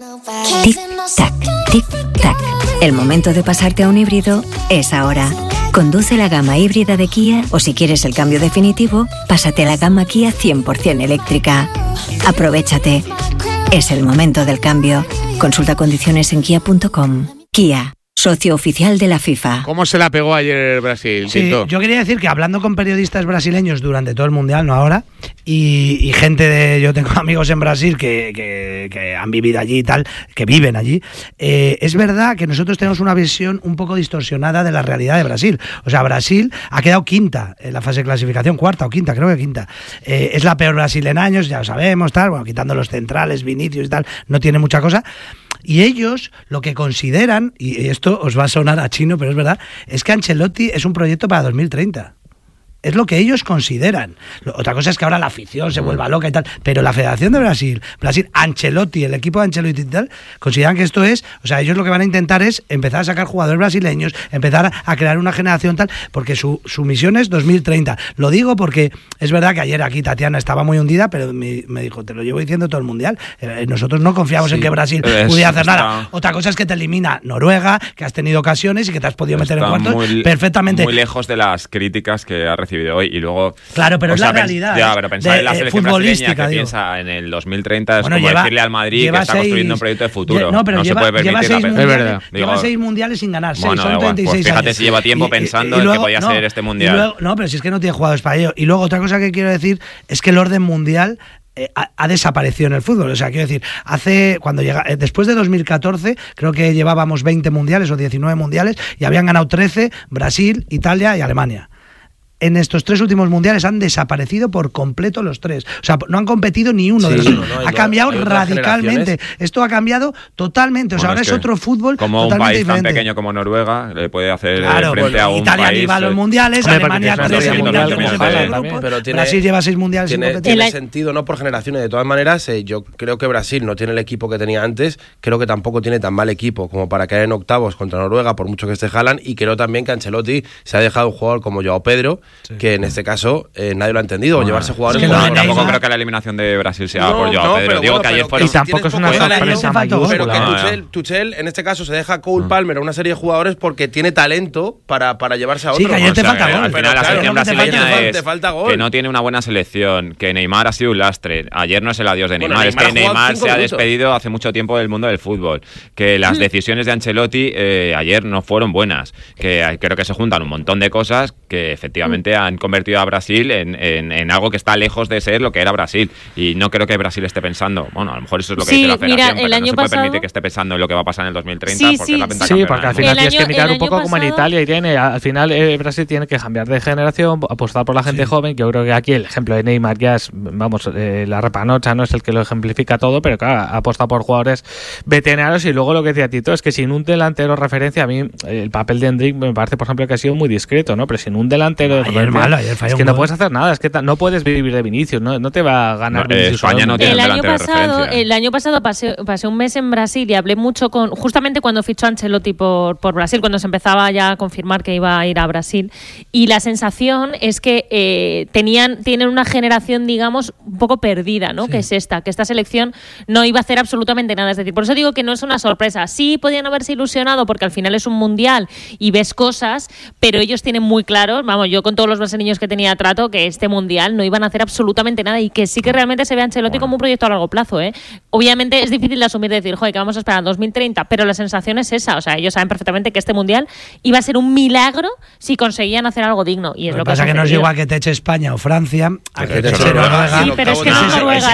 Tic-tac, tic-tac. El momento de pasarte a un híbrido es ahora. Conduce la gama híbrida de Kia o si quieres el cambio definitivo, pásate a la gama Kia 100% eléctrica. Aprovéchate. Es el momento del cambio. Consulta condiciones en kia.com. Kia, socio oficial de la FIFA. ¿Cómo se la pegó ayer Brasil, Sí, Tinto? yo quería decir que hablando con periodistas brasileños durante todo el Mundial, no ahora, y gente de... Yo tengo amigos en Brasil que han vivido allí y tal, que viven allí. Es verdad que nosotros tenemos una visión un poco distorsionada de la realidad de Brasil. O sea, Brasil ha quedado quinta en la fase de clasificación, cuarta o quinta, creo que quinta. Es la peor Brasil en años, ya lo sabemos, tal, bueno, quitando los centrales, Vinicius y tal, no tiene mucha cosa. Y ellos lo que consideran, y esto os va a sonar a chino, pero es verdad, es que Ancelotti es un proyecto para 2030. Es lo que ellos consideran. Otra cosa es que ahora la afición se vuelva loca y tal, pero la Federación de Brasil, Ancelotti, el equipo de Ancelotti y tal, consideran que esto es, o sea, ellos lo que van a intentar es empezar a sacar jugadores brasileños, empezar a crear una generación tal, porque su misión es 2030. Lo digo porque es verdad que ayer aquí Tatiana estaba muy hundida, pero me dijo, te lo llevo diciendo todo el Mundial, nosotros no confiamos en que Brasil pudiera hacer nada. Otra cosa es que te elimina Noruega, que has tenido ocasiones y que te has podido meter en cuartos perfectamente. Muy lejos de las críticas que ha recibido hoy y luego claro, pero es la realidad. Ya, pero pensar en la selección brasileña que piensa en el 2030 es como decirle al Madrid que está construyendo un proyecto de futuro. No, pero se puede permitir. Es verdad. Lleva 6 mundiales sin ganar. Son 36 pues fíjate años. Si lleva tiempo pensando en que podía ser este mundial. Luego, no, pero si es que no tiene jugadores para ello. Y luego otra cosa que quiero decir es que el orden mundial ha desaparecido en el fútbol. O sea, quiero decir, después de 2014 creo que llevábamos 20 mundiales o 19 mundiales y habían ganado 13 Brasil, Italia y Alemania. en estos 3 últimos mundiales han desaparecido por completo los 3. O sea, no han competido ni uno de los 3. Ha cambiado radicalmente. Esto ha cambiado totalmente. O sea, ahora es otro fútbol como totalmente un país diferente. tan pequeño como Noruega le puede hacer frente a un Italia país. ni va a los mundiales, Alemania 13 mundiales como fase de grupo, Brasil lleva 6 mundiales sin competir. Tiene sentido, no por generaciones. De todas maneras, yo creo que Brasil no tiene el equipo que tenía antes. Creo que tampoco tiene tan mal equipo como para caer en octavos contra Noruega, por mucho que esté Haaland. Y creo también que Ancelotti se ha dejado un jugador como Joao Pedro, que en este caso nadie lo ha entendido. Llevarse jugadores... Tampoco creo que la eliminación de Brasil sea por Joao Pedro. Digo que ayer fueron... Y tampoco es una sorpresa mayúscula. Pero que Tuchel, en este caso, se deja Cole Palmer a una serie de jugadores porque tiene talento para llevarse a otro. Sí, que ayer te falta gol. Al final la selección brasileña es gol. que no tiene una buena selección, que Neymar ha sido un lastre. Ayer no es el adiós de Neymar, es que Neymar se ha despedido hace mucho tiempo del mundo del fútbol. Que las decisiones de Ancelotti ayer no fueron buenas. Que creo que se juntan un montón de cosas que efectivamente han convertido a Brasil en algo que está lejos de ser lo que era Brasil. Y no creo que Brasil esté pensando, bueno, a lo mejor eso es lo que dice la federación, pero no se puede permitir que esté pensando en lo que va a pasar en el 2030 porque es la pentacampeona. Sí, porque al final tienes que mirar un poco como en Italia y al final Brasil tiene que cambiar de generación, apostar por la gente joven. Yo creo que aquí el ejemplo de Neymar ya es, vamos, la repanocha no es el que lo ejemplifica todo, pero claro, ha apostado por jugadores veteranos. Y luego lo que decía Tito es que sin un delantero referencia, a mí el papel de Endrick me parece, por ejemplo, que ha sido muy discreto, ¿no? Pero sin un delantero de referencia, es que no puedes hacer nada, es que no puedes vivir de Vinicius, no te va a ganar Vinicius. España no tiene delantero de referencia. El año pasado pasé un mes en Brasil y hablé mucho justamente cuando fichó Ancelotti por Brasil, cuando se empezaba ya a confirmar que iba a ir a Brasil, y la sensación es que tienen una generación, digamos, un poco perdida, ¿no? Sí. Que es que esta selección no iba a hacer absolutamente nada. Es decir, por eso digo que no es una sorpresa. Sí podían haberse ilusionado porque al final es un mundial y ves cosas, pero ellos tienen muy claro, vamos, yo con todos los brasileños que tenía trato, que este mundial no iban a hacer absolutamente nada y que sí que realmente se ve a Ancelotti como un proyecto a largo plazo, ¿eh? Obviamente es difícil de asumir, de decir, joder, que vamos a esperar al 2030, pero la sensación es esa. O sea, ellos saben perfectamente que este mundial iba a ser un milagro si conseguían hacer algo digno. Y es lo que pasa, que no es igual que te eche España o Francia a que te eche Noruega. Sí, pero es que no es Noruega,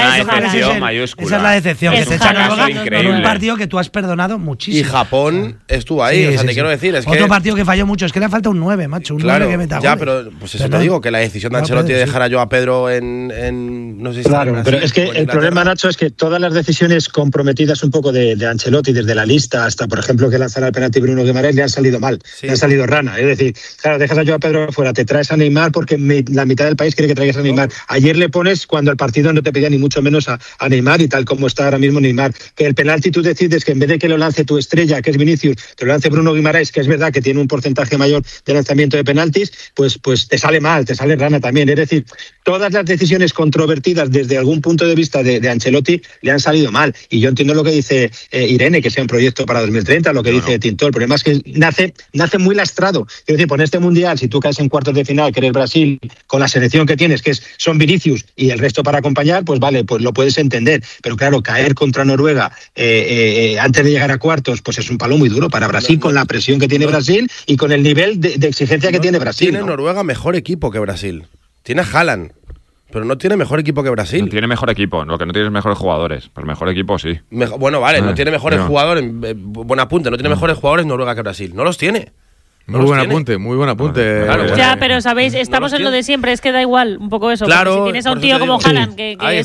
esa es la decepción, que te echa Noruega en un partido que tú has perdonado muchísimo. Y Japón estuvo ahí, o sea, te quiero decir, es otro partido que falló mucho, es que le falta un 9, macho, un 9 que meta goles. Ya, pero pues eso te digo, que la decisión de Ancelotti de dejar a Joao Pedro en no sé si claro, pero es que el problema, Nacho, es que todas las decisiones comprometidas un poco de Ancelotti, desde la lista hasta, por ejemplo, que lanzara el penalti Bruno Guimaraes, le han salido mal, le han salido rana. Es decir, claro, dejas a Joao Pedro fuera, te traes a Neymar porque la mitad del país quiere que traigas a Neymar. Ayer le pones cuando el partido no te pedía ni mucho menos a Neymar, y tal como está ahora mismo Neymar. Que el penalti tú decides que en vez de que lo lance tu estrella, que es Vinicius, te lo lance Bruno Guimaraes, que es verdad que tiene un porcentaje mayor de lanzamiento de penaltis, pues te sale mal, te sale rana también. Es decir, todas las decisiones controvertidas desde algún punto de vista de Ancelotti le han salido mal. Y yo entiendo lo que dice Irene, que sea un proyecto para 2030, lo que dice Tinto. El problema es que nace muy lastrado. Quiero decir, por este mundial, si tú caes en cuartos de final, que eres Brasil, con la selección que tienes, que son Vinicius y el resto para acompañar, pues vale, pues lo puedes entender. Pero claro, caer contra Noruega antes de llegar a cuartos, pues es un palo muy duro para Brasil, con la presión que tiene Brasil y con el nivel de exigencia que tiene Brasil. Tiene Noruega mejor equipo que Brasil. Tiene Haaland. Pero no tiene mejor equipo que Brasil. No tiene mejor equipo, lo que no tiene es mejores jugadores. Pero el mejor equipo sí. Bueno, vale, no tiene mejores jugadores. Buen apunte, no tiene mejores jugadores Noruega que Brasil. No los tiene. Muy buen apunte. Claro, ya, pero sabéis, estamos en lo de siempre, es que da igual un poco eso. Claro, si tienes a un tío como Haaland, que es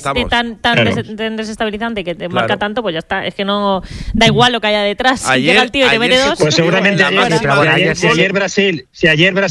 tan desestabilizante, que te marca tanto, pues ya está. Es que no da igual lo que haya detrás. Si llega el tío y te mete dos. Pues seguramente si ayer Brasil